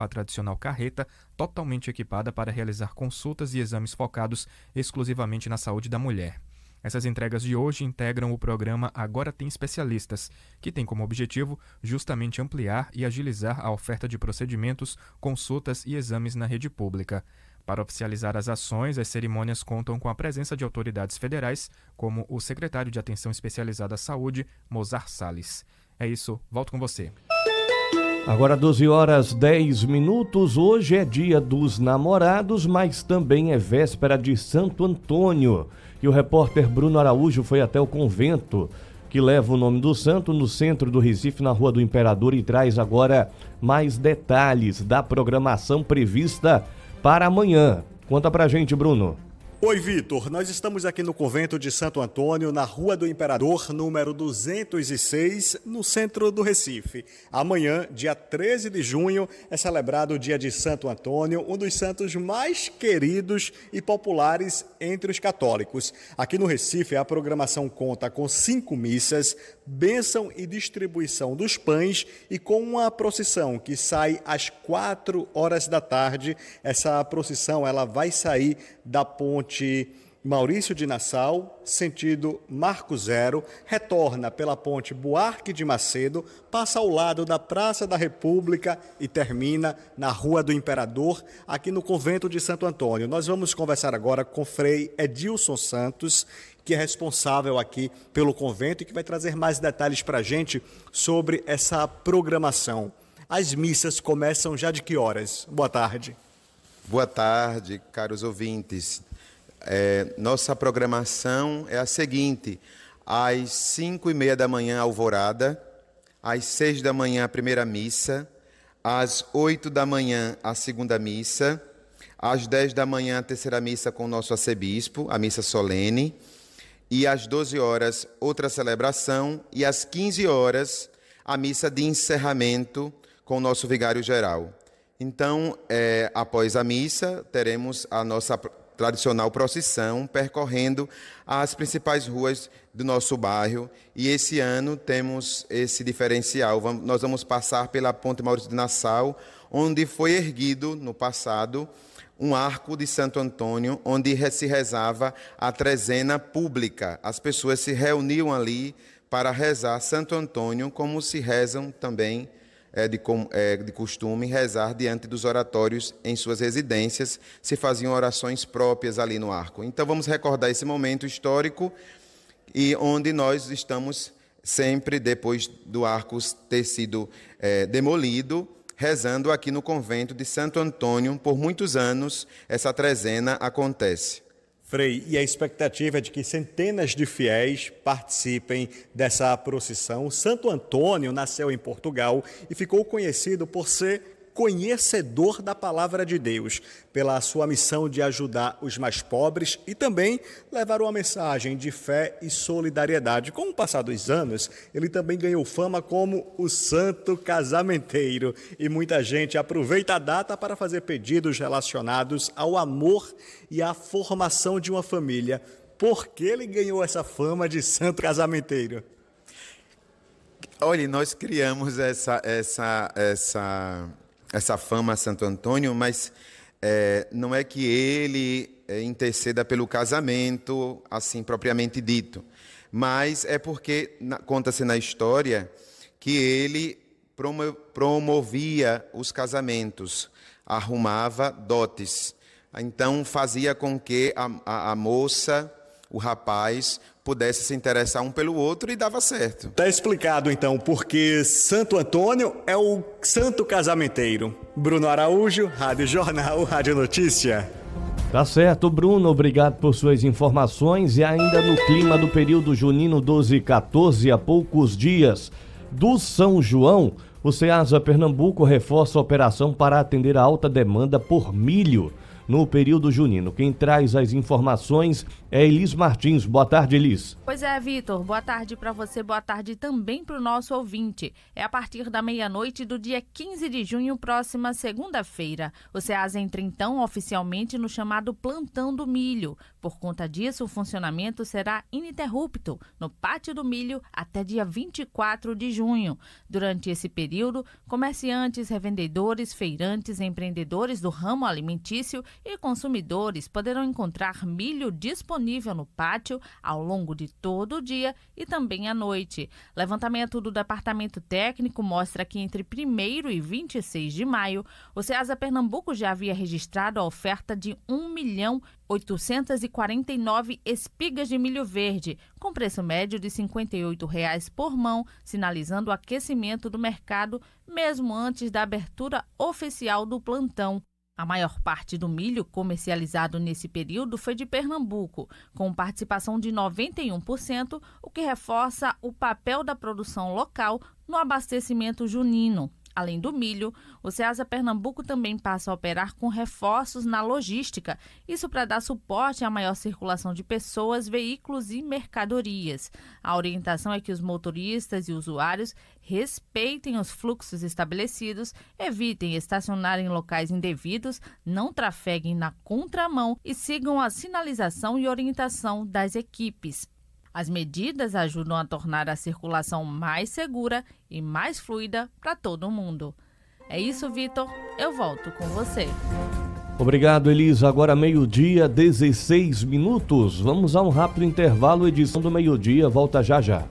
a tradicional carreta, totalmente equipada para realizar consultas e exames focados exclusivamente na saúde da mulher. Essas entregas de hoje integram o programa Agora Tem Especialistas, que tem como objetivo justamente ampliar e agilizar a oferta de procedimentos, consultas e exames na rede pública. Para oficializar as ações, as cerimônias contam com a presença de autoridades federais, como o secretário de Atenção Especializada à Saúde, Mozar Salles. É isso, volto com você. Agora 12h10. Hoje é dia dos namorados, mas também é véspera de Santo Antônio. E o repórter Bruno Araújo foi até o convento que leva o nome do santo no centro do Recife, na Rua do Imperador, e traz agora mais detalhes da programação prevista para amanhã. Conta pra gente, Bruno. Oi, Vitor. Nós estamos aqui no convento de Santo Antônio, na Rua do Imperador, número 206, no centro do Recife. Amanhã, dia 13 de junho, é celebrado o dia de Santo Antônio, um dos santos mais queridos e populares entre os católicos. Aqui no Recife, a programação conta com 5 missas, bênção e distribuição dos pães e com uma procissão que sai às 4 horas da tarde. Essa procissão ela vai sair da ponte Maurício de Nassau, sentido Marco Zero, retorna pela ponte Buarque de Macedo, passa ao lado da Praça da República e termina na Rua do Imperador, aqui no convento de Santo Antônio. Nós vamos conversar agora com Frei Edilson Santos, que é responsável aqui pelo convento e que vai trazer mais detalhes para a gente sobre essa programação. As missas começam já de que horas? Boa tarde. Boa tarde, caros ouvintes. Nossa programação é a seguinte: às 5h30 da manhã, alvorada, às 6 da manhã, a primeira missa, às 8 da manhã, a segunda missa, às 10 da manhã, a terceira missa com o nosso arcebispo, a missa solene, e às 12 horas, outra celebração, e às 15 horas, a missa de encerramento com o nosso vigário-geral. Então, após a missa, teremos a nossa tradicional procissão percorrendo as principais ruas do nosso bairro, e esse ano temos esse diferencial. Nós vamos passar pela Ponte Maurício de Nassau, onde foi erguido no passado um arco de Santo Antônio, onde se rezava a trezena pública. As pessoas se reuniam ali para rezar Santo Antônio, como se rezam também de costume rezar diante dos oratórios em suas residências, se faziam orações próprias ali no arco. Então vamos recordar esse momento histórico, e onde nós estamos sempre, depois do arco ter sido demolido, rezando aqui no convento de Santo Antônio. Por muitos anos essa trezena acontece. Frei, e a expectativa é de que centenas de fiéis participem dessa procissão. Santo Antônio nasceu em Portugal e ficou conhecido por ser conhecedor da palavra de Deus, pela sua missão de ajudar os mais pobres e também levar uma mensagem de fé e solidariedade. Com o passar dos anos, ele também ganhou fama como o santo casamenteiro, e muita gente aproveita a data para fazer pedidos relacionados ao amor e à formação de uma família. Por que ele ganhou essa fama de santo casamenteiro? Olha, nós criamos essa fama a Santo Antônio, mas não é que ele interceda pelo casamento, assim, propriamente dito, mas é porque conta-se na história que ele promovia os casamentos, arrumava dotes. Então fazia com que a moça, o rapaz, pudesse se interessar um pelo outro, e dava certo. Está explicado, então, porque Santo Antônio é o santo casamenteiro. Bruno Araújo, Rádio Jornal, Rádio Notícia. Tá certo, Bruno, obrigado por suas informações. E ainda no clima do período junino 12/14, há poucos dias do São João, o Ceasa Pernambuco reforça a operação para atender a alta demanda por milho no período junino. Quem traz as informações é Elis Martins. Boa tarde, Elis. Pois é, Vitor. Boa tarde para você, boa tarde também para o nosso ouvinte. É a partir da meia-noite do dia 15 de junho, próxima segunda-feira. O Ceasa entra então oficialmente no chamado Plantão do Milho. Por conta disso, o funcionamento será ininterrupto no Pátio do Milho até dia 24 de junho. Durante esse período, comerciantes, revendedores, feirantes, empreendedores do ramo alimentício e consumidores poderão encontrar milho disponível no pátio ao longo de todo o dia e também à noite. Levantamento do Departamento Técnico mostra que entre 1º e 26 de maio, o Ceasa Pernambuco já havia registrado a oferta de 1.849 espigas de milho verde, com preço médio de R$ 58,00 por mão, sinalizando o aquecimento do mercado mesmo antes da abertura oficial do plantão. A maior parte do milho comercializado nesse período foi de Pernambuco, com participação de 91%, o que reforça o papel da produção local no abastecimento junino. Além do milho, o Ceasa Pernambuco também passa a operar com reforços na logística, isso para dar suporte à maior circulação de pessoas, veículos e mercadorias. A orientação é que os motoristas e usuários respeitem os fluxos estabelecidos, evitem estacionar em locais indevidos, não trafeguem na contramão e sigam a sinalização e orientação das equipes. As medidas ajudam a tornar a circulação mais segura e mais fluida para todo mundo. É isso, Vitor. Eu volto com você. Obrigado, Elisa. Agora 12:16. Vamos a um rápido intervalo. Edição do meio-dia volta já já.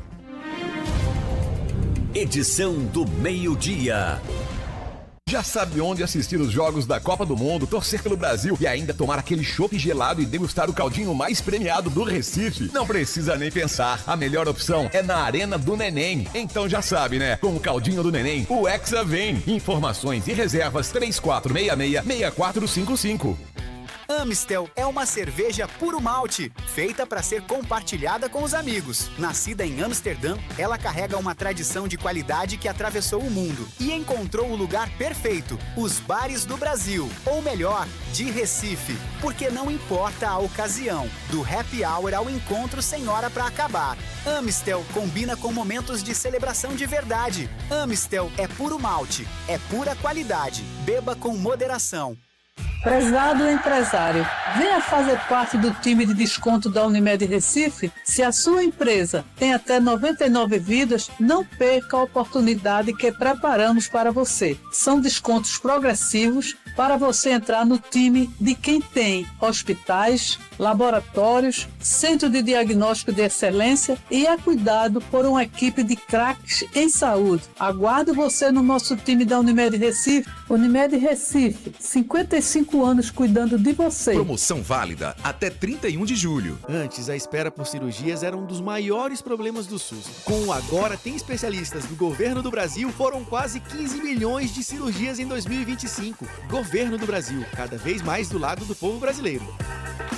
Edição do meio-dia. Já sabe onde assistir os jogos da Copa do Mundo, torcer pelo Brasil e ainda tomar aquele chopp gelado e degustar o caldinho mais premiado do Recife? Não precisa nem pensar. A melhor opção é na Arena do Neném. Então já sabe, né? Com o caldinho do Neném, o Hexa vem. Informações e reservas 3466-6455. Amistel é uma cerveja puro malte, feita para ser compartilhada com os amigos. Nascida em Amsterdã, ela carrega uma tradição de qualidade que atravessou o mundo e encontrou o lugar perfeito, os bares do Brasil, ou melhor, de Recife, porque não importa a ocasião, do happy hour ao encontro sem hora para acabar. Amistel combina com momentos de celebração de verdade. Amistel é puro malte, é pura qualidade. Beba com moderação. Prezado empresário, venha fazer parte do time de desconto da Unimed Recife. Se a sua empresa tem até 99 vidas, não perca a oportunidade que preparamos para você. São descontos progressivos para você entrar no time de quem tem hospitais, laboratórios, centro de diagnóstico de excelência e é cuidado por uma equipe de craques em saúde. Aguardo você no nosso time da Unimed Recife. Unimed Recife, 55 anos cuidando de você. Promoção válida até 31 de julho. Antes, a espera por cirurgias era um dos maiores problemas do SUS. Com o Agora Tem Especialistas do Governo do Brasil, foram quase 15 milhões de cirurgias em 2025. Governo do Brasil, cada vez mais do lado do povo brasileiro.